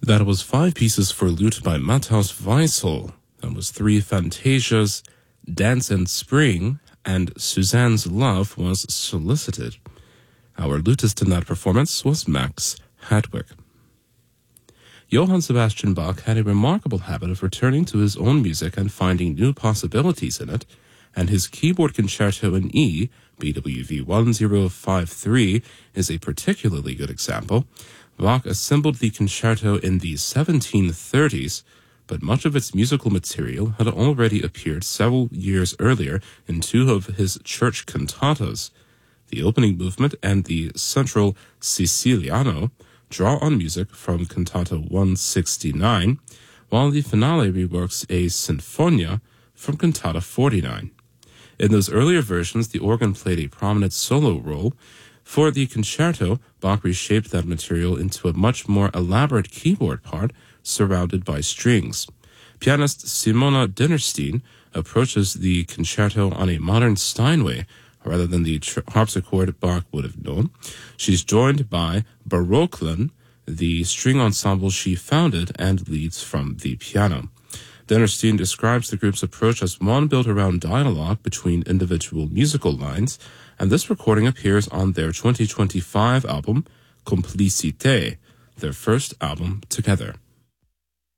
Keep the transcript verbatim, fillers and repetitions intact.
That was five pieces for lute by Matthaus Weissel. That was three fantasias, Dance in Spring, and Suzanne's Love was Solicited. Our lutist in that performance was Max Hadwick. Johann Sebastian Bach had a remarkable habit of returning to his own music and finding new possibilities in it, and his keyboard concerto in E, B W V one zero five three, is a particularly good example. Bach assembled the concerto in the seventeen thirties, but much of its musical material had already appeared several years earlier in two of his church cantatas. The opening movement and the central Siciliano draw on music from Cantata one sixty-nine, while the finale reworks a Sinfonia from Cantata forty-nine. In those earlier versions, the organ played a prominent solo role. For the concerto, Bach reshaped that material into a much more elaborate keyboard part surrounded by strings. Pianist Simona Dinnerstein approaches the concerto on a modern Steinway, rather than the tr- harpsichord Bach would have known. She's joined by Barocklen, the string ensemble she founded and leads from the piano. Dinnerstein describes the group's approach as one built around dialogue between individual musical lines, and this recording appears on their twenty twenty-five album, Complicité, their first album together.